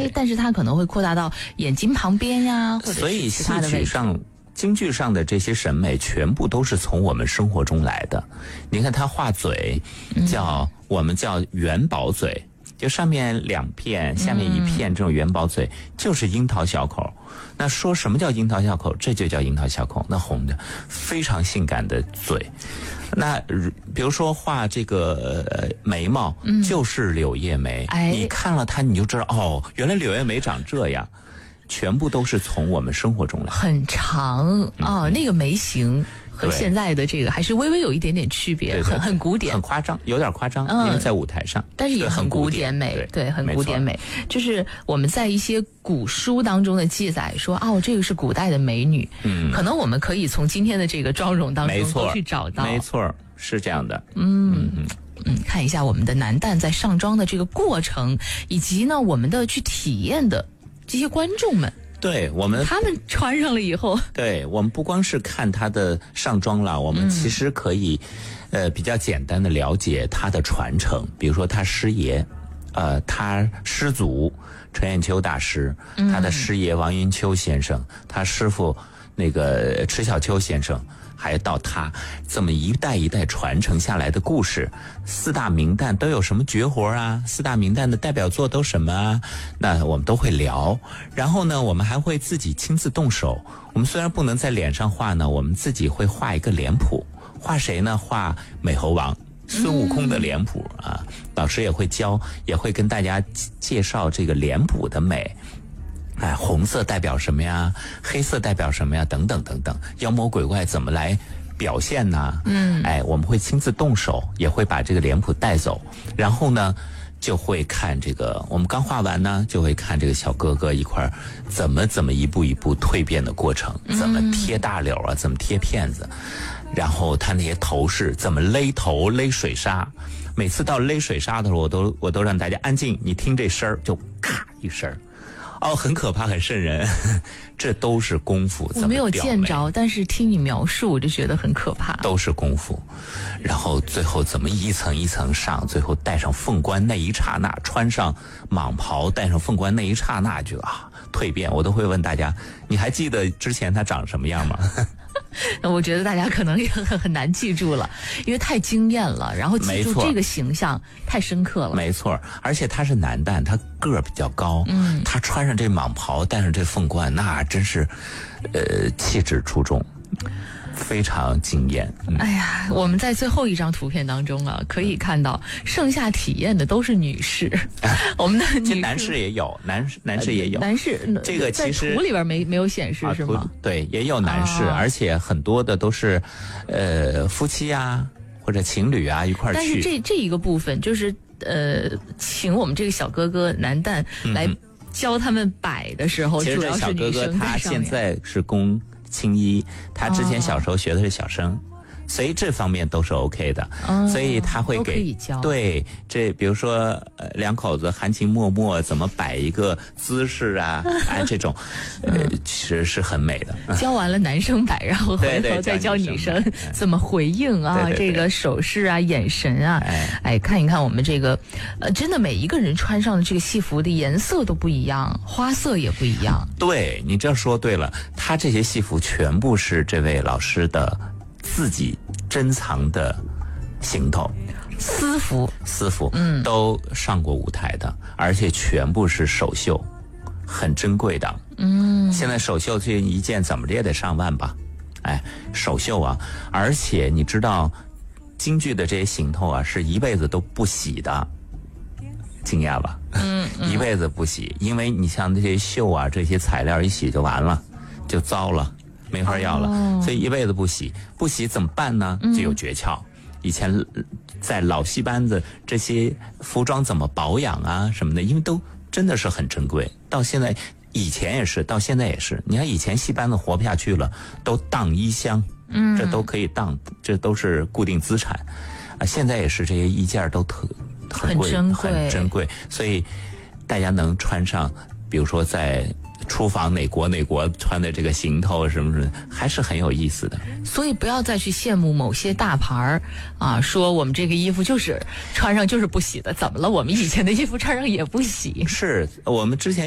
但是它可能会扩大到眼睛旁边呀，或者所以是其他的位置。 京剧上的这些审美全部都是从我们生活中来的。你看他画嘴我们叫元宝嘴，就上面2片下面1片，这种元宝嘴就是樱桃小口。那说什么叫樱桃小口？这就叫樱桃小口，那红的非常性感的嘴。那比如说画这个眉毛，就是柳叶眉，你看了它你就知道哦，原来柳叶眉长这样。全部都是从我们生活中来， 很长那个眉形和现在的这个还是微微有一点点区别，很古典， 很夸张，有点夸张，因为在舞台上， 但是也很古典美，对，很古典美。就是我们在一些古书当中的记载说，这个是古代的美女，可能我们可以从今天的这个妆容当中都去找到， 没错，是这样的， 看一下我们的男旦在上妆的这个过程，以及呢我们的去体验的这些观众们， 对他们穿上了以后， 对我们不光是看他的上妆了，我们其实可以比较简单的了解他的传承。比如说他师爷他师祖陈砚秋大师，他的师爷王云秋先生，他师傅那个迟小秋先生，还到他这么一代一代传承下来的故事。4大名旦都有什么绝活啊？4大名旦的代表作都什么啊？那我们都会聊。然后呢，我们还会自己亲自动手。我们虽然不能在脸上画呢，我们自己会画一个脸谱。画谁呢？画美猴王孙悟空的脸谱啊。老师也会教，也会跟大家介绍这个脸谱的美。红色代表什么呀？黑色代表什么呀？等等等等，妖魔鬼怪怎么来表现呢？我们会亲自动手，也会把这个脸谱带走，然后呢，就会看这个，我们刚画完呢，就会看这个小哥哥一块儿怎么一步一步蜕变的过程，怎么贴大柳啊，怎么贴片子，然后他那些头饰怎么勒头、勒水纱。每次到勒水纱的时候，我都让大家安静，你听这声儿，就咔一声。很可怕，很瘆人，这都是功夫。 我没有见着，但是听你描述，我就觉得很可怕。 都是功夫，然后最后怎么一层一层上，最后戴上凤冠那一刹那，穿上蟒袍，戴上凤冠那一刹那就蜕变。我都会问大家，你还记得之前他长什么样吗？ 我觉得大家可能也很难记住了，因为太惊艳了，然后记住这个形象太深刻了。 没错，而且他是男旦，他个儿比较高，他穿上这蟒袍，戴上这凤冠，那真是气质出众。非常惊艳。 哎呀，我们在最后一张图片当中可以看到剩下体验的都是女士，我们的女士， 男士也有，男士也有， 男士这个其实在图里边没有显示是吗？ 对，也有男士，而且很多的都是夫妻啊或者情侣啊一块去。 但是这一个部分就是请我们这个小哥哥男旦来教他们摆的时候， 其实这小哥哥他现在是攻青衣，他之前小时候学的是小生，所以这方面都是 OK 的，所以他会给对这比如说两口子含情脉脉怎么摆一个姿势啊，这种其实是很美的。 教完了男生摆，然后回头再教女生怎么回应啊， 对这个手势啊、眼神啊，看一看我们这个真的每一个人穿上的这个戏服的颜色都不一样，花色也不一样。 对，你这说对了，他这些戏服全部是这位老师的自己珍藏的行头， 私服， 都上过舞台的，而且全部是首秀，很珍贵的。现在首秀这一件怎么着也得上万吧？首秀啊！而且你知道，京剧的这些行头啊，是一辈子都不洗的，惊讶吧？一辈子不洗，因为你像这些绣啊，这些材料一洗就完了，就糟了。没法要了，所以一辈子不洗，不洗怎么办呢？就有诀窍。以前在老戏班子，这些服装怎么保养啊什么的，因为都真的是很珍贵。到现在，以前也是，到现在也是。你看以前戏班子活不下去了，都当衣箱，这都可以当，这都是固定资产。现在也是，这些衣件都很贵，很珍贵，所以大家能穿上，比如说在出访哪国穿的这个行头什么什么，还是很有意思的。 所以不要再去羡慕某些大牌说我们这个衣服就是穿上就是不洗的，怎么了？我们以前的衣服穿上也不洗。 是我们之前